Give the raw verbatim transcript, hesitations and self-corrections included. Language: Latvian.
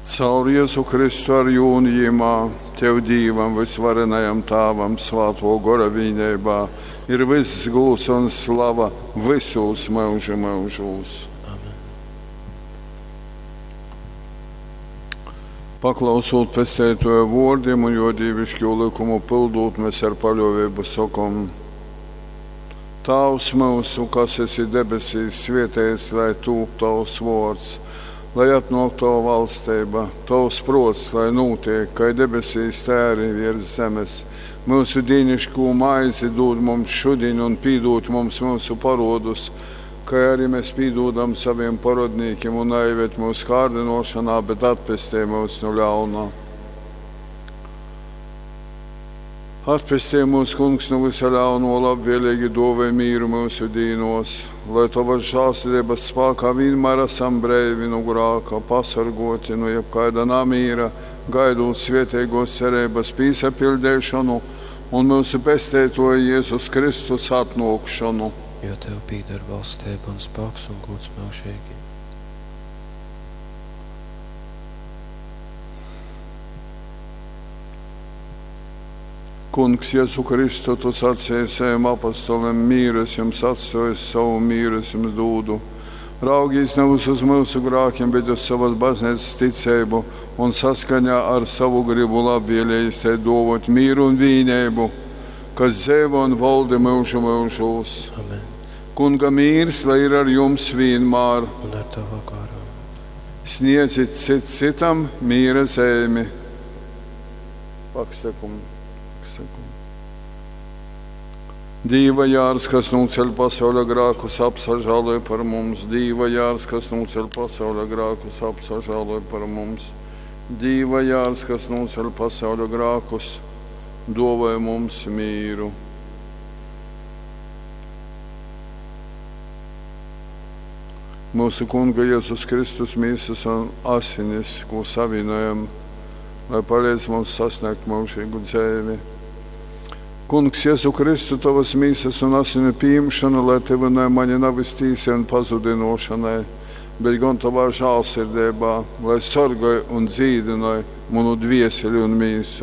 Caur Jēzu Kristu ar jūnījumā, Tev Dīvam, visvarenajam Tāvam, svāto gora vienībā, ir viss gūs un slava visos mūžu mūžos. Amen. Paklausot pestētoja vārdiem un jo dievišķo likumu pildot, mēs ar paļāvību sakam: Tavs mūsu, kas esi debesīs, svētīts, lai tūp Tavs vārds, lai atnāk Tava valstība, Tavs prots, lai notiek, kā debesīs tā arī virs zemes. Mūsu dienascho maizi dod mums šodien un pīdod mums mūsu parodus, kā arī mēs pīdodam saviem parodniekiem, un neieved mūsu kārdinošanā, bet atpestī mūs no ļaunā. Atpestī mūsu Kungs no visa ļauno, labvēlīgi dāvā mīru mūsu dīnos, lai Tavas žēlsirdības spēkā vienmēr esam brīvi no grēka, pasargoti no jebkāda namīra, gaidot svētīgos cerības piesapildīšanu un mūsu pestētoja Jēzus Kristus atnākšanu. Jo Tev pieder valstība un spēks un gods mūžīgi. Kungs, Jēzu Kristu, Tu sacīji saviem apostoliem: mīru es jums atstāju, savu mīru es jums dodu. Raugīs nevis uz mūsu grēkiem, bet uz savas baznīcas ticību un saskaņā ar savu gribu labvēlīgi tai dāvāt mīru un vienību, kas dzīvo un valda mūžu mūžos. Amen. Kunga mīrs, lai ir ar jums vienmēr. Un ar Tavu garu. Sniedzit cit citam mīra zīmi. Pakstekumu. Dīva Jārs, kas nuceļ pasaules grēkus, apsažāloja par mums. Dīva Jārs, kas nuceļ pasaules grēkus, apsažāloja par mums. Dīva Jārs, kas nuceļ pasaules grēkus, dāvāja mums mīru. Mūsu Kunga Jēzus Kristus mīsas un asinis, ko savienojam, lai palīdz mums sasniegt mūžīgu dzīvi. Kungs, Jēzu Kristu, Tavas mīsas un asinu pieņemšana, lai Tevi ne mani nav iztīsē un pazudinošanai, bet gan Tavā žēlsirdībā, lai sargāj un dzīdināj manu dvieseli un mīsu.